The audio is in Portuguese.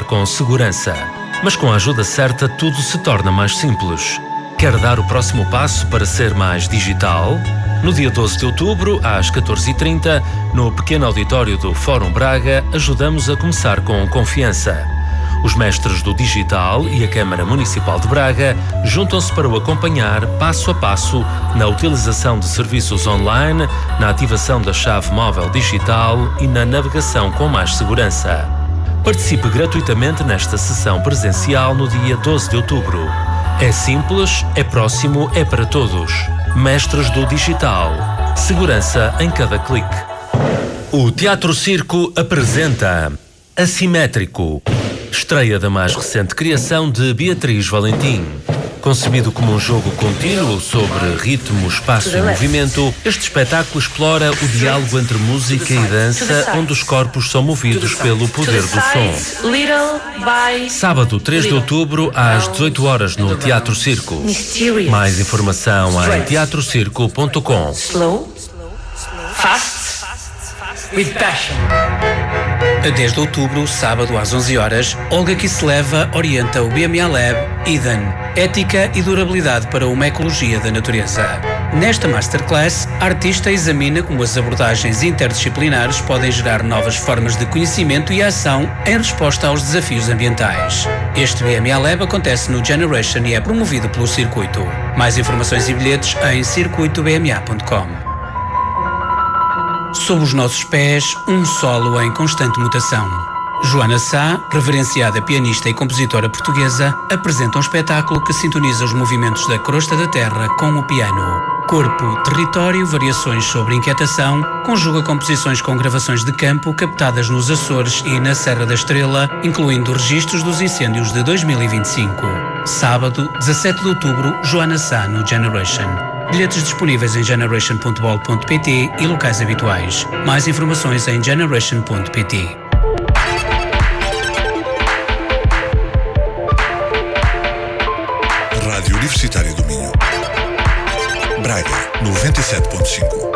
com segurança. Mas com a ajuda certa tudo se torna mais simples. Quer dar o próximo passo para ser mais digital? No dia 12 de outubro, às 14h30, no pequeno auditório do Fórum Braga, ajudamos a começar com confiança. Os mestres do digital e a Câmara Municipal de Braga juntam-se para o acompanhar passo a passo na utilização de serviços online, na ativação da chave móvel digital e na navegação com mais segurança. Participe gratuitamente nesta sessão presencial no dia 12 de outubro. É simples, é próximo, é para todos. Mestres do digital. Segurança em cada clique. O Teatro Circo apresenta Assimétrico. Estreia da mais recente criação de Beatriz Valentim. Concebido como um jogo contínuo sobre ritmo, espaço e movimento, este espetáculo explora o diálogo entre música e dança, onde os corpos são movidos pelo poder do som. Sábado 3 de outubro, às 18 horas no Teatro Circo. Mais informação em teatrocirco.com. Slow, fast, with passion. A 10 de outubro, sábado às 11 horas, Olga Kisseleva orienta o BMA Lab Eden, Ética e Durabilidade para uma Ecologia da Natureza. Nesta Masterclass, a artista examina como as abordagens interdisciplinares podem gerar novas formas de conhecimento e ação em resposta aos desafios ambientais. Este BMA Lab acontece no Generation e é promovido pelo Circuito. Mais informações e bilhetes em circuitobma.com. Sob os nossos pés, um solo em constante mutação. Joana Sá, reverenciada pianista e compositora portuguesa, apresenta um espetáculo que sintoniza os movimentos da crosta da terra com o piano. Corpo, território, variações sobre inquietação, conjuga composições com gravações de campo captadas nos Açores e na Serra da Estrela, incluindo registros dos incêndios de 2025. Sábado, 17 de outubro, Joana Sá no Generation. Bilhetes disponíveis em generation.bol.pt e locais habituais. Mais informações em generation.pt. Rádio Universitária do Minho. Braga 97.5.